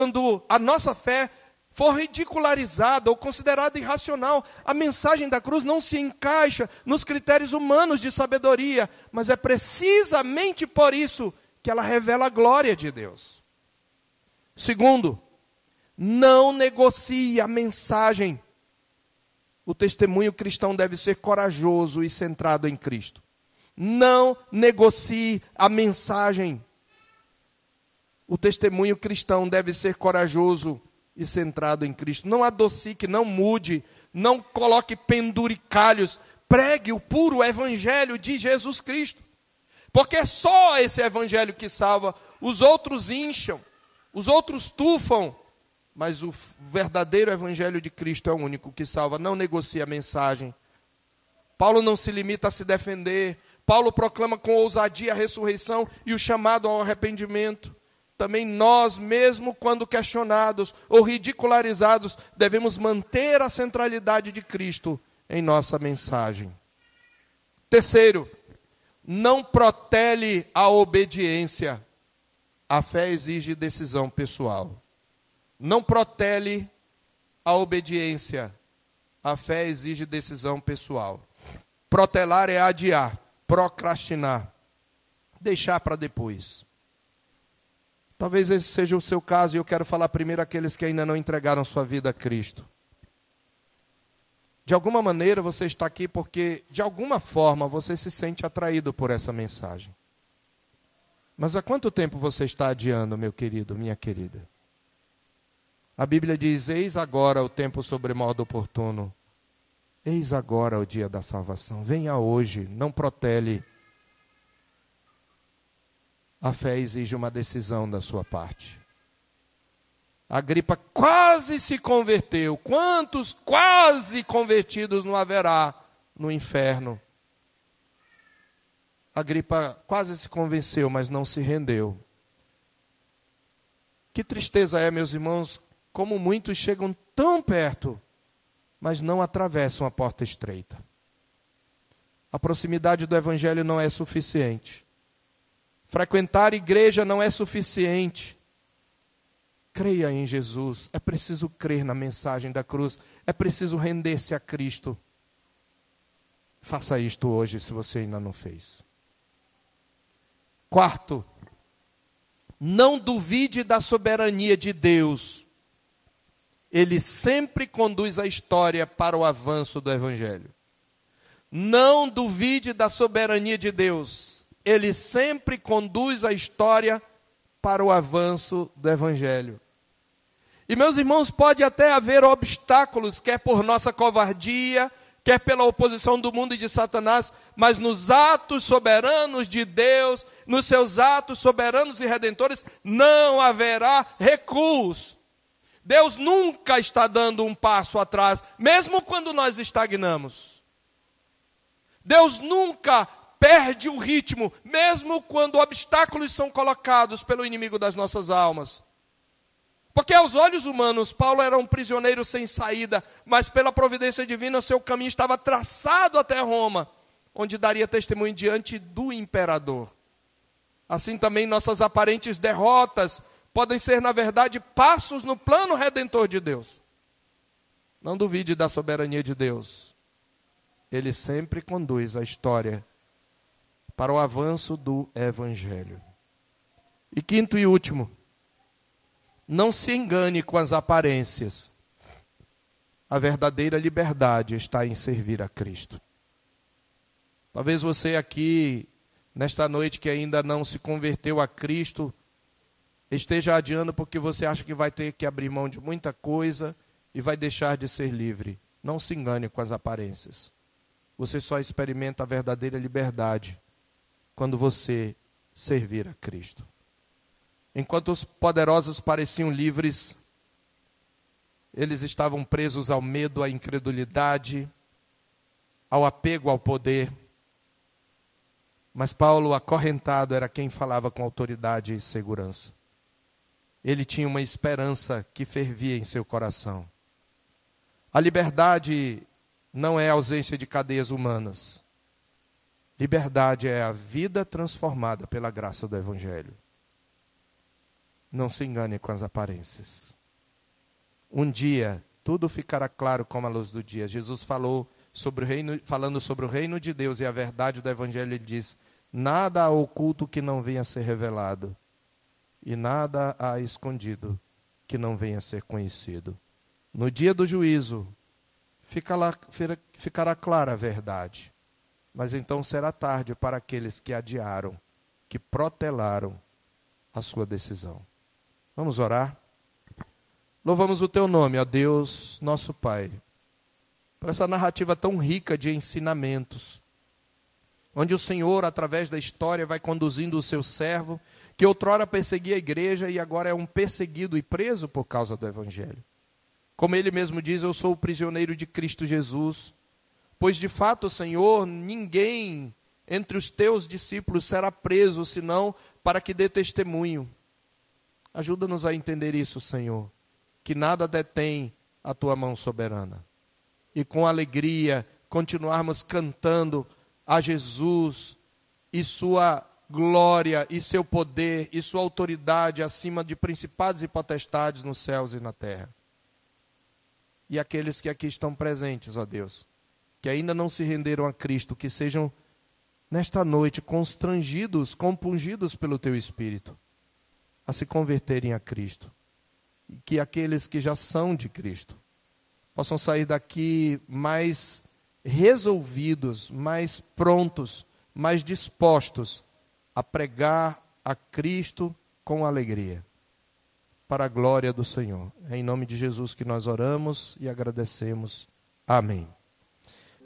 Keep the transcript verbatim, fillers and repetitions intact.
Quando a nossa fé for ridicularizada ou considerada irracional, a mensagem da cruz não se encaixa nos critérios humanos de sabedoria, mas é precisamente por isso que ela revela a glória de Deus. Segundo, não negocie a mensagem. O testemunho cristão deve ser corajoso e centrado em Cristo. Não negocie a mensagem. O testemunho cristão deve ser corajoso e centrado em Cristo. Não adocique, não mude, não coloque penduricalhos. Pregue o puro evangelho de Jesus Cristo. Porque é só esse evangelho que salva. Os outros incham, os outros tufam. Mas o verdadeiro evangelho de Cristo é o único que salva. Não negocie a mensagem. Paulo não se limita a se defender. Paulo proclama com ousadia a ressurreição e o chamado ao arrependimento. Também nós, mesmo quando questionados ou ridicularizados, devemos manter a centralidade de Cristo em nossa mensagem. Terceiro, não protele a obediência. A fé exige decisão pessoal. Não protele a obediência. A fé exige decisão pessoal. Protelar é adiar, procrastinar, deixar para depois. Talvez esse seja o seu caso, e eu quero falar primeiro àqueles que ainda não entregaram sua vida a Cristo. De alguma maneira você está aqui porque, de alguma forma, você se sente atraído por essa mensagem. Mas há quanto tempo você está adiando, meu querido, minha querida? A Bíblia diz, eis agora o tempo sobremodo oportuno. Eis agora o dia da salvação. Venha hoje, não protele. A fé exige uma decisão da sua parte. Agripa quase se converteu. Quantos quase convertidos não haverá no inferno? Agripa quase se convenceu, mas não se rendeu. Que tristeza é, meus irmãos, como muitos chegam tão perto, mas não atravessam a porta estreita. A proximidade do evangelho não é suficiente. Frequentar igreja não é suficiente. Creia em Jesus. É preciso crer na mensagem da cruz. É preciso render-se a Cristo. Faça isto hoje, se você ainda não fez. Quarto, não duvide da soberania de Deus. Ele sempre conduz a história para o avanço do evangelho. Não duvide da soberania de Deus. Ele sempre conduz a história para o avanço do evangelho. E, meus irmãos, pode até haver obstáculos, quer por nossa covardia, quer pela oposição do mundo e de Satanás, mas nos atos soberanos de Deus, nos seus atos soberanos e redentores, não haverá recuos. Deus nunca está dando um passo atrás, mesmo quando nós estagnamos. Deus nunca perde o ritmo, mesmo quando obstáculos são colocados pelo inimigo das nossas almas. Porque aos olhos humanos, Paulo era um prisioneiro sem saída, mas pela providência divina, o seu caminho estava traçado até Roma, onde daria testemunho diante do imperador. Assim também nossas aparentes derrotas podem ser, na verdade, passos no plano redentor de Deus. Não duvide da soberania de Deus. Ele sempre conduz a história para o avanço do evangelho. E quinto e último, não se engane com as aparências. A verdadeira liberdade está em servir a Cristo. Talvez você aqui, nesta noite, que ainda não se converteu a Cristo, esteja adiando porque você acha que vai ter que abrir mão de muita coisa e vai deixar de ser livre. Não se engane com as aparências. Você só experimenta a verdadeira liberdade quando você servir a Cristo. Enquanto os poderosos pareciam livres, eles estavam presos ao medo, à incredulidade, ao apego ao poder. Mas Paulo, acorrentado, era quem falava com autoridade e segurança. Ele tinha uma esperança que fervia em seu coração. A liberdade não é a ausência de cadeias humanas. Liberdade é a vida transformada pela graça do Evangelho. Não se engane com as aparências. Um dia, tudo ficará claro como a luz do dia. Jesus falou sobre o reino, falando sobre o reino de Deus e a verdade do Evangelho, ele diz: nada há oculto que não venha a ser revelado, e nada há escondido que não venha a ser conhecido. No dia do juízo, ficará, ficará clara a verdade, mas então será tarde para aqueles que adiaram, que protelaram a sua decisão. Vamos orar? Louvamos o teu nome, ó Deus, nosso Pai, por essa narrativa tão rica de ensinamentos, onde o Senhor, através da história, vai conduzindo o seu servo, que outrora perseguia a igreja e agora é um perseguido e preso por causa do Evangelho. Como ele mesmo diz, eu sou o prisioneiro de Cristo Jesus, pois de fato, Senhor, ninguém entre os teus discípulos será preso, senão para que dê testemunho. Ajuda-nos a entender isso, Senhor, que nada detém a tua mão soberana. E com alegria continuarmos cantando a Jesus e sua glória e seu poder e sua autoridade acima de principados e potestades nos céus e na terra. E aqueles que aqui estão presentes, ó Deus, que ainda não se renderam a Cristo, que sejam nesta noite constrangidos, compungidos pelo teu Espírito, a se converterem a Cristo. E que aqueles que já são de Cristo possam sair daqui mais resolvidos, mais prontos, mais dispostos a pregar a Cristo com alegria, para a glória do Senhor. É em nome de Jesus que nós oramos e agradecemos. Amém.